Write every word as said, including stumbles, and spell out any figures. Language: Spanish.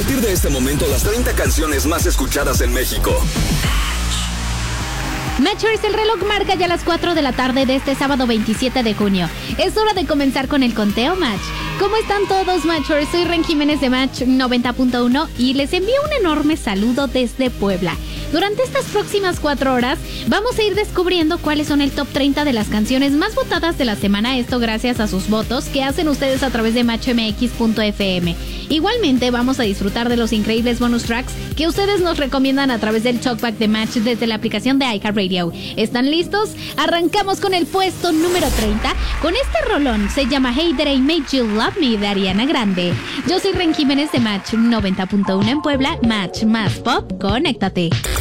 partir de este momento, las treinta canciones más escuchadas en México. Matchers, el reloj marca ya las cuatro de la tarde de este sábado veintisiete de junio. Es hora de comenzar con el conteo Match. ¿Cómo están todos, Matchers? Soy Ren Jiménez de Match noventa punto uno y les envío un enorme saludo desde Puebla. Durante estas próximas cuatro horas vamos a ir descubriendo cuáles son el top treinta de las canciones más votadas de la semana, esto gracias a sus votos que hacen ustedes a través de match m x punto f m. Igualmente vamos a disfrutar de los increíbles bonus tracks que ustedes nos recomiendan a través del Talkback de Match desde la aplicación de iHeartRadio. ¿Están listos? Arrancamos con el puesto número treinta con este rolón, se llama Hey That I Made You Love Me de Ariana Grande. Yo soy Ren Jiménez de Match noventa punto uno en Puebla. Match más pop, conéctate.